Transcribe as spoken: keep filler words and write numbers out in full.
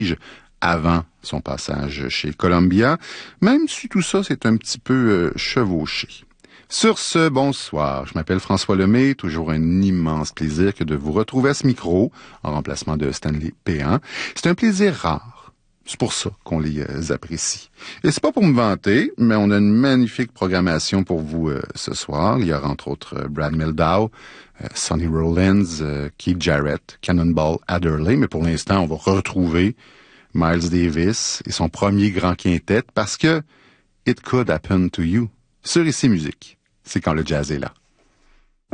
avant son passage chez Columbia, même si tout ça, c'est un petit peu euh, chevauché. Sur ce, bonsoir. Je m'appelle François Lemay. Toujours un immense plaisir que de vous retrouver à ce micro, en remplacement de Stanley Péan. C'est un plaisir rare. C'est pour ça qu'on les euh, apprécie. Et c'est pas pour me vanter, mais on a une magnifique programmation pour vous euh, ce soir. Il y aura entre autres euh, Brad Mehldau, euh, Sonny Rollins, euh, Keith Jarrett, Cannonball Adderley. Mais pour l'instant, on va retrouver Miles Davis et son premier grand quintet parce que It Could Happen to You sur Ici Musique. C'est quand le jazz est là.